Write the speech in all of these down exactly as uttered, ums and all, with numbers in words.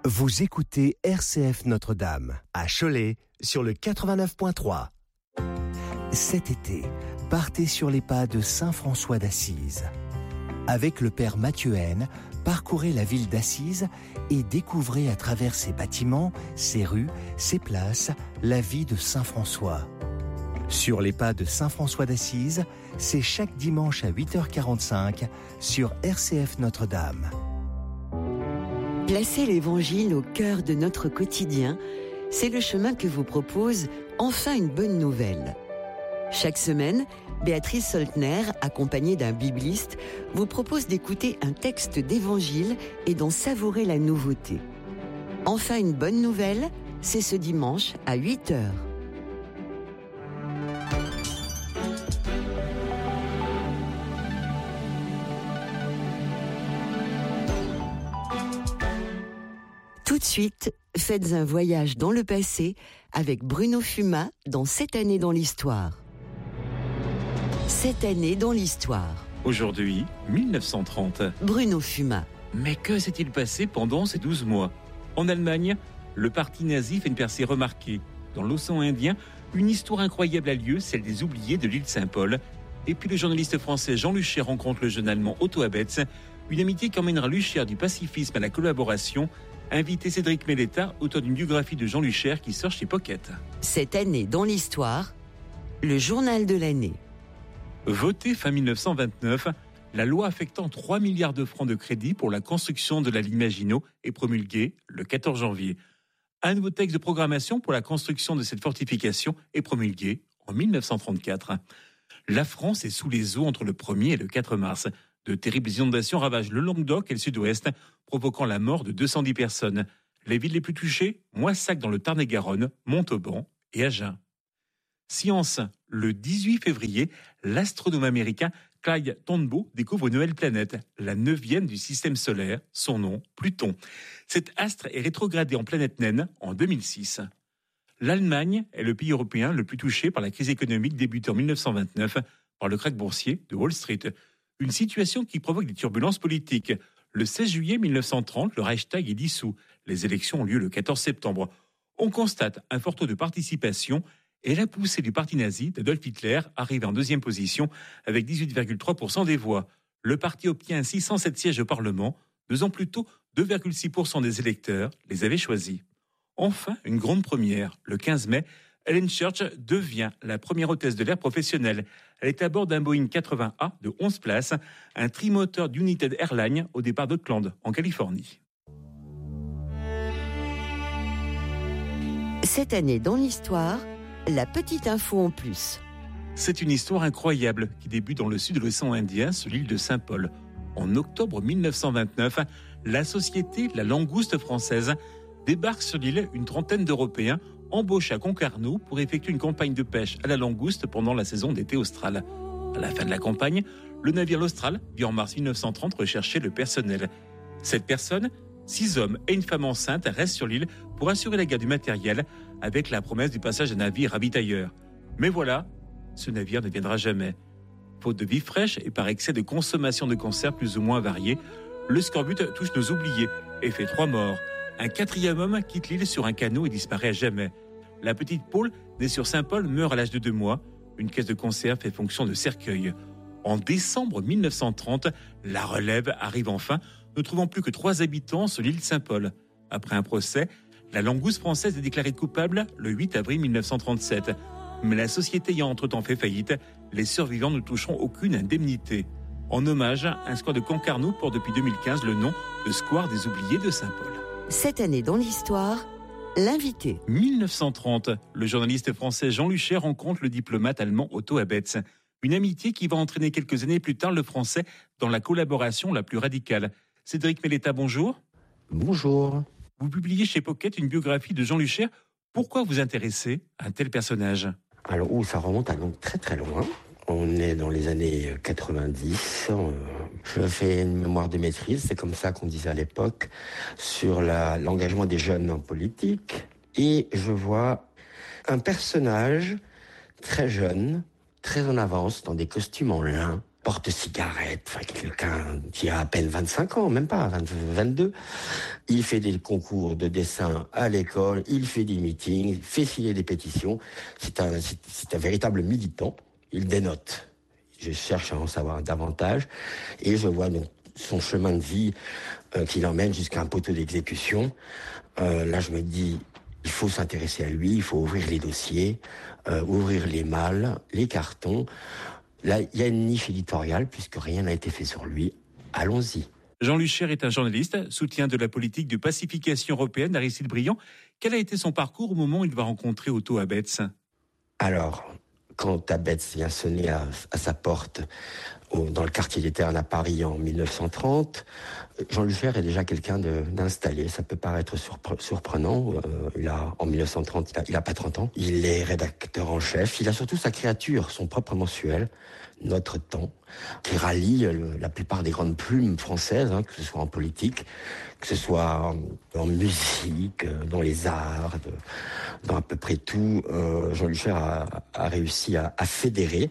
Vous écoutez R C F Notre-Dame, à Cholet, sur le quatre-vingt-neuf point trois. Cet été, partez sur les pas de saint François d'Assise. Avec le père Mathieu Haine, parcourez la ville d'Assise et découvrez à travers ses bâtiments, ses rues, ses places, la vie de saint François. Sur les pas de saint François d'Assise, c'est chaque dimanche à huit heures quarante-cinq sur R C F Notre-Dame. Placer l'Évangile au cœur de notre quotidien, c'est le chemin que vous propose Enfin une bonne nouvelle. Chaque semaine, Béatrice Soltner, accompagnée d'un bibliste, vous propose d'écouter un texte d'Évangile et d'en savourer la nouveauté. Enfin une bonne nouvelle, c'est ce dimanche à huit heures. Tout de suite, faites un voyage dans le passé avec Bruno Fuma dans Cette année dans l'histoire. Cette année dans l'histoire. Aujourd'hui, mille neuf cent trente. Bruno Fuma. Mais que s'est-il passé pendant ces douze mois ? En Allemagne, le parti nazi fait une percée remarquée. Dans l'océan Indien, une histoire incroyable a lieu, celle des oubliés de l'île Saint-Paul. Et puis le journaliste français Jean Lucher rencontre le jeune allemand Otto Abetz, une amitié qui emmènera Lucher du pacifisme à la collaboration. Invité Cédric Melletta, auteur d'une biographie de Jean Lucher qui sort chez Pocket. Cette année dans l'histoire, le journal de l'année. Votée fin mille neuf cent vingt-neuf, la loi affectant trois milliards de francs de crédit pour la construction de la ligne Maginot est promulguée le quatorze janvier. Un nouveau texte de programmation pour la construction de cette fortification est promulgué en mille neuf cent trente-quatre. La France est sous les eaux entre le premier et le quatre mars. De terribles inondations ravagent le Languedoc et le sud-ouest, provoquant la mort de deux cent dix personnes. Les villes les plus touchées, Moissac dans le Tarn-et-Garonne, Montauban et Agen. Science, le dix-huit février, l'astronome américain Clyde Tombaugh découvre une nouvelle planète, la neuvième du système solaire, son nom, Pluton. Cet astre est rétrogradé en planète naine en deux mille six. L'Allemagne est le pays européen le plus touché par la crise économique débutée en mille neuf cent vingt-neuf par le krach boursier de Wall Street. Une situation qui provoque des turbulences politiques. Le seize juillet mille neuf cent trente, le Reichstag est dissous. Les élections ont lieu le quatorze septembre. On constate un fort taux de participation et la poussée du parti nazi d'Adolf Hitler arrive en deuxième position avec dix-huit virgule trois pour cent des voix. Le parti obtient ainsi cent sept sièges au Parlement. Deux ans plus tôt, deux virgule six pour cent des électeurs les avaient choisis. Enfin, une grande première. Le quinze mai, Helen Church devient la première hôtesse de l'air professionnelle. Elle est à bord d'un Boeing quatre-vingts A de onze places, un trimoteur d'United Airlines au départ d'Oakland, en Californie. Cette année dans l'histoire, la petite info en plus. C'est une histoire incroyable qui débute dans le sud de l'océan Indien, sur l'île de Saint-Paul. En octobre mille neuf cent vingt-neuf, la société La Langouste française débarque sur l'île une trentaine d'Européens embauchés à Concarneau pour effectuer une campagne de pêche à la langouste pendant la saison d'été australe. À la fin de la campagne, le navire L'Austral vit en mars mille neuf cent trente rechercher le personnel. Cette personne, six hommes et une femme enceinte, restent sur l'île pour assurer la garde du matériel avec la promesse du passage d'un navire ravitailleur. Mais voilà, ce navire ne viendra jamais. Faute de vie fraîche et par excès de consommation de conserves plus ou moins variées, le scorbut touche nos oubliés et fait trois morts. Un quatrième homme quitte l'île sur un canot et disparaît à jamais. La petite Paule, née sur Saint-Paul, meurt à l'âge de deux mois. Une caisse de conserve fait fonction de cercueil. En décembre mille neuf cent trente, la relève arrive enfin, ne trouvant plus que trois habitants sur l'île Saint-Paul. Après un procès, la langouste française est déclarée coupable le huit avril mille neuf cent trente-sept. Mais la société ayant entre-temps fait faillite, les survivants ne toucheront aucune indemnité. En hommage, un square de Concarneau porte depuis deux mille quinze le nom de Square des Oubliés de Saint-Paul. Cette année dans l'histoire, l'invité. mille neuf cent trente, le journaliste français Jean Lucher rencontre le diplomate allemand Otto Abetz. Une amitié qui va entraîner quelques années plus tard le français dans la collaboration la plus radicale. Cédric Melletta, bonjour. Bonjour. Vous publiez chez Pocket une biographie de Jean Lucher. Pourquoi vous intéressez à un tel personnage ? Alors, oh, ça remonte à donc très très loin. On est dans les années quatre-vingt-dix. Je fais une mémoire de maîtrise, c'est comme ça qu'on disait à l'époque, sur la, l'engagement des jeunes en politique. Et je vois un personnage très jeune, très en avance, dans des costumes en lin, porte-cigarette, enfin quelqu'un qui a à peine vingt-cinq ans, même pas, vingt, vingt-deux. Il fait des concours de dessin à l'école, il fait des meetings, il fait signer des pétitions. C'est un, c'est, c'est un véritable militant. Il dénote. Je cherche à en savoir davantage et je vois donc son chemin de vie euh, qui l'emmène jusqu'à un poteau d'exécution. Euh, là, je me dis, il faut s'intéresser à lui, il faut ouvrir les dossiers, euh, ouvrir les malles, les cartons. Là, il y a une niche éditoriale puisque rien n'a été fait sur lui. Allons-y. Jean Luchaire est un journaliste, soutien de la politique de pacification européenne d'Aristide Briand. Quel a été son parcours au moment où il va rencontrer Otto Abetz ? Alors, quand Abetz vient sonner à, à sa porte au, dans le quartier des Ternes à Paris en mille neuf cent trente, Jean Luchaire est déjà quelqu'un de, d'installé. Ça peut paraître surpre- surprenant. Euh, il a, en mille neuf cent trente, il a, il a pas trente ans. Il est rédacteur en chef. Il a surtout sa créature, son propre mensuel, Notre Temps, qui rallie le, la plupart des grandes plumes françaises, hein, que ce soit en politique, que ce soit en, en musique, dans les arts, de, dans à peu près tout. Euh, Jean Luchaire a, a réussi à, à fédérer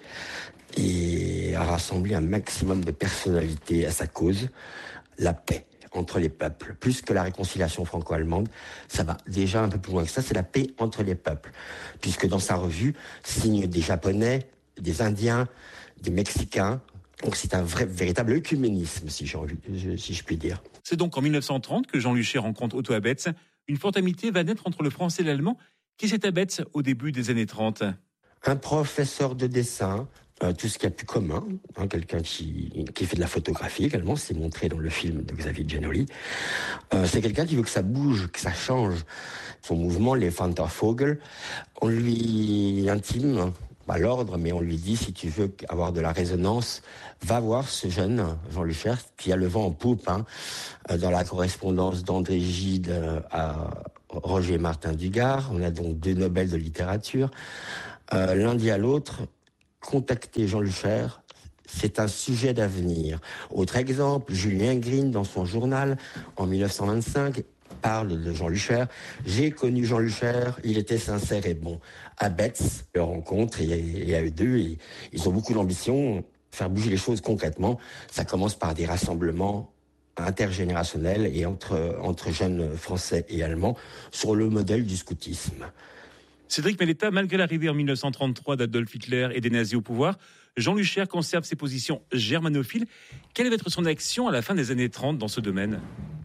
et à rassembler un maximum de personnalités à sa cause, la paix entre les peuples, plus que la réconciliation franco-allemande. Ça va déjà un peu plus loin que ça, c'est la paix entre les peuples, puisque dans sa revue signent des Japonais, des Indiens, des Mexicains. Donc c'est un vrai, véritable œcuménisme, si, j'ai envie, si je puis dire. C'est donc en mille neuf cent trente que Jean Luchaire rencontre Otto Abetz. Une forte amitié va naître entre le français et l'allemand. Qui c'est Abetz au début des années trente ? Un professeur de dessin, euh, tout ce qu'il y a de plus commun, hein, quelqu'un qui, qui fait de la photographie également, c'est montré dans le film de Xavier Giannoli. Euh, c'est quelqu'un qui veut que ça bouge, que ça change. Son mouvement, les Fantervogel, on lui intime pas l'ordre, mais on lui dit, si tu veux avoir de la résonance, va voir ce jeune Jean Luchaire qui a le vent en poupe, hein, dans la correspondance d'André Gide à Roger Martin Dugard. On a donc deux Nobel de littérature. Euh, l'un dit à l'autre, contacter Jean Luchaire, c'est un sujet d'avenir. Autre exemple, Julien Green, dans son journal, en mille neuf cent vingt-cinq, parle de Jean Luchaire. J'ai connu Jean Luchaire, il était sincère et bon. Abetz le rencontre et, et à eux deux, et, ils ont beaucoup d'ambition, faire bouger les choses concrètement. Ça commence par des rassemblements intergénérationnels et entre, entre jeunes Français et Allemands sur le modèle du scoutisme. Cédric Melletta, malgré l'arrivée en mille neuf cent trente-trois d'Adolf Hitler et des nazis au pouvoir, Jean Luchaire conserve ses positions germanophiles. Quelle va être son action à la fin des années trente dans ce domaine ?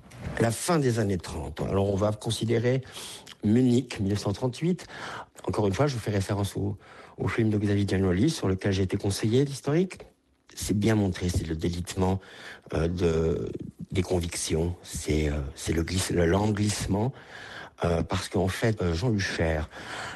La fin des années trente. Alors on va considérer Munich, mille neuf cent trente-huit. Encore une fois, je fais référence au, au film de Xavier Giannoli, sur lequel j'ai été conseiller d'historique. C'est bien montré, c'est le délitement euh, de, des convictions, c'est, euh, c'est le, glisse, le lent glissement, euh, parce qu'en fait, euh, Jean Luchaire,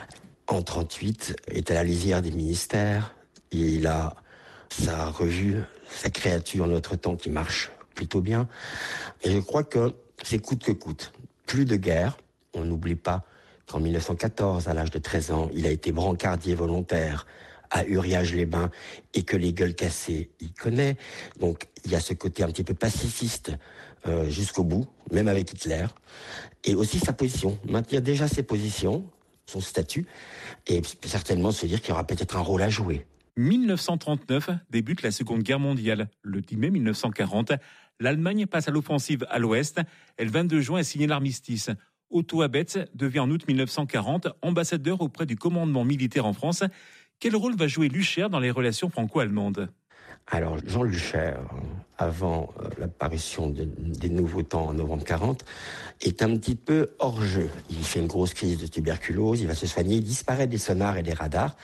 en trente-huit, est à la lisière des ministères. Il a sa revue, sa créature Notre Temps qui marche plutôt bien. Et je crois que c'est coûte que coûte. Plus de guerre. On n'oublie pas qu'en mille neuf cent quatorze, à l'âge de treize ans, il a été brancardier volontaire à Uriage-les-Bains et que les gueules cassées, il connaît. Donc il y a ce côté un petit peu pacifiste euh, jusqu'au bout, même avec Hitler. Et aussi sa position. Maintenir déjà ses positions, son statut, et certainement se dire qu'il y aura peut-être un rôle à jouer. mille neuf cent trente-neuf débute la Seconde Guerre mondiale. Le dix mai mille neuf cent quarante, l'Allemagne passe à l'offensive à l'ouest. Et le vingt-deux juin est signé l'armistice. Otto Abetz devient en août mille neuf cent quarante ambassadeur auprès du commandement militaire en France. Quel rôle va jouer Luchaire dans les relations franco-allemandes ? Alors, Jean Luchaire, avant euh, l'apparition de, des Nouveaux Temps en novembre quarante, est un petit peu hors jeu. Il fait une grosse crise de tuberculose, il va se soigner, il disparaît des sonars et des radars.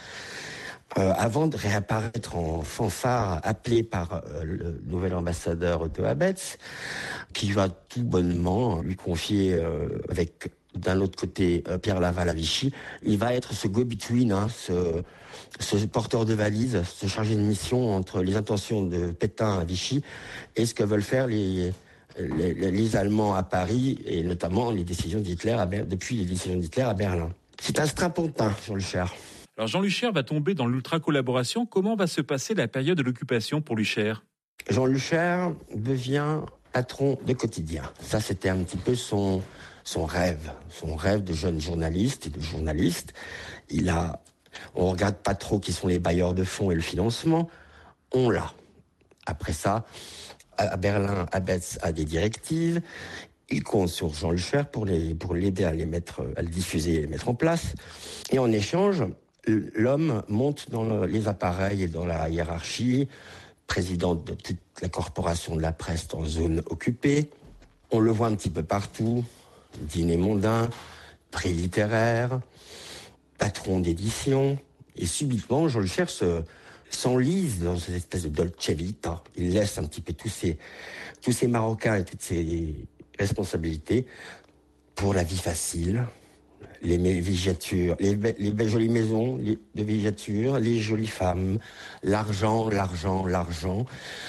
Euh, avant de réapparaître en fanfare, appelé par euh, le nouvel ambassadeur Otto Abetz, qui va tout bonnement lui confier, euh, avec d'un autre côté euh, Pierre Laval à Vichy, il va être ce go-between, hein, ce, ce porteur de valise, ce chargé de mission entre les intentions de Pétain à Vichy et ce que veulent faire les, les, les Allemands à Paris, et notamment les décisions d'Hitler à Ber- depuis les décisions d'Hitler à Berlin. C'est un strapontin sur le Luchaire. Alors Jean Luchaire va tomber dans l'ultra-collaboration. Comment va se passer la période de l'occupation pour Luchaire ? Jean Luchaire devient patron de quotidien. Ça, c'était un petit peu son, son rêve, son rêve de jeune journaliste et de journaliste. Il a, on regarde pas trop qui sont les bailleurs de fonds et le financement. On l'a. Après ça, à Berlin, Abetz a des directives. Il compte sur Jean Lucher pour, les, pour l'aider à les mettre, à le diffuser et les mettre en place. Et en échange, l'homme monte dans le, les appareils et dans la hiérarchie, président de toute la corporation de la presse en zone occupée. On le voit un petit peu partout, dîner mondain, prix littéraire, patron d'édition. Et subitement, Jean Lucher se, s'enlise dans cette espèce de dolce vita. Il laisse un petit peu tous ces, tous ces Marocains et toutes ces responsabilités pour la vie facile, les villégiatures, les, les belles jolies maisons les, de villégiature, les jolies femmes, l'argent, l'argent, l'argent.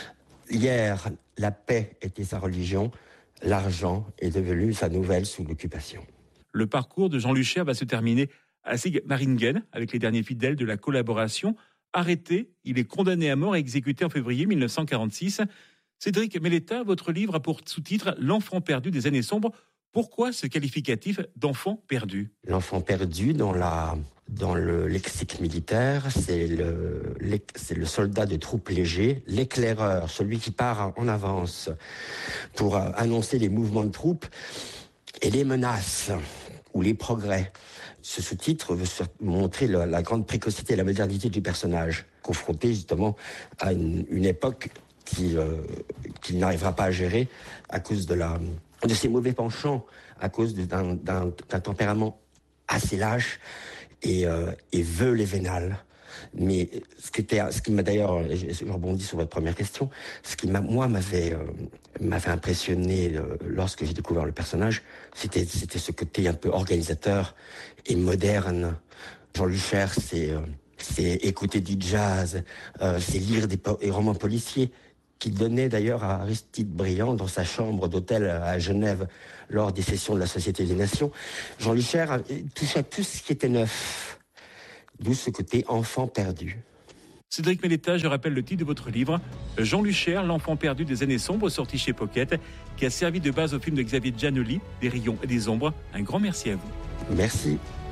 Hier, la paix était sa religion, l'argent est devenu sa nouvelle sous l'occupation. Le parcours de Jean Lucher va se terminer à Sigmaringen avec les derniers fidèles de la collaboration. Arrêté, il est condamné à mort et exécuté en février dix-neuf cent quarante-six. Cédric Melletta, votre livre a pour sous-titre « L'enfant perdu des années sombres ». Pourquoi ce qualificatif d'enfant perdu ? L'enfant perdu, dans, la, dans le lexique militaire, c'est le, c'est le soldat de troupes légers, l'éclaireur, celui qui part en avance pour annoncer les mouvements de troupes et les menaces ou les progrès. Ce sous-titre veut montrer la, la grande précocité et la modernité du personnage, confronté justement à une, une époque qu'il, euh, qu'il n'arrivera pas à gérer à cause de, la, de ses mauvais penchants, à cause de, d'un, d'un, d'un tempérament assez lâche et, euh, et veule et vénal. Mais ce qui, était, ce qui m'a d'ailleurs, je rebondis sur votre première question, ce qui m'a, moi m'avait, euh, m'avait impressionné euh, lorsque j'ai découvert le personnage, c'était, c'était ce côté un peu organisateur et moderne. Jean Lucher, c'est, euh, c'est écouter du jazz, euh, c'est lire des, po- des romans policiers, qu'il donnait d'ailleurs à Aristide Briand dans sa chambre d'hôtel à Genève lors des sessions de la Société des Nations. Jean Lucher touchait à tout ce qui était neuf. D'où ce côté enfant perdu. Cédric Melletta, je rappelle le titre de votre livre, Jean Lucher, l'enfant perdu des années sombres, sorti chez Pocket, qui a servi de base au film de Xavier Giannoli, Des rayons et des ombres. Un grand merci à vous. Merci.